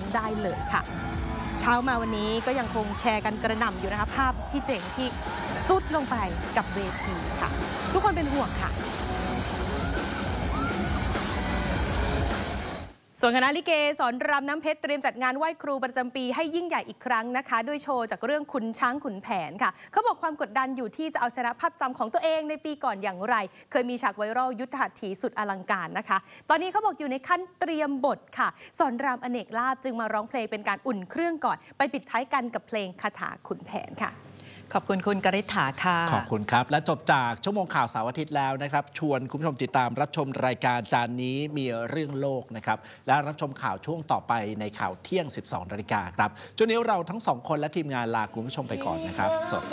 ได้เลยค่ะเช้ามาวันนี้ก็ยังคงแชร์กันกระหน่ำอยู่นะคะภาพพี่เจ๋งที่ซุดลงไปกับเวทีค่ะทุกคนเป็นห่วงค่ะส่วนคณะลิเกสอนรำน้ำเพชรเตรียมจัดงานไหว้ครูประจำปีให้ยิ่งใหญ่อีกครั้งนะคะด้วยโชว์จากเรื่องขุนช้างขุนแผนค่ะเขาบอกความกดดันอยู่ที่จะเอาชนะภาพจำของตัวเองในปีก่อนอย่างไรเคยมีฉากไวรัลยุทธหัตถีสุดอลังการนะคะตอนนี้เขาบอกอยู่ในขั้นเตรียมบทค่ะสอนรามอเนกลาภจึงมาร้องเพลงเป็นการอุ่นเครื่องก่อนไปปิดท้ายกันกับเพลงคาถาขุนแผนค่ะขอบคุณคุณกฤษฐาค่ะขอบคุณครับและจบจากชั่วโมงข่าวเสาร์อาทิตย์แล้วนะครับชวนคุณผู้ชมติดตามรับชมรายการจานนี้มีเรื่องโลกนะครับและรับชมข่าวช่วงต่อไปในข่าวเที่ยง 12 นาฬิกาครับช่วงนี้เราทั้งสองคนและทีมงานลาคุณผู้ชมไปก่อนนะครับสวัสดี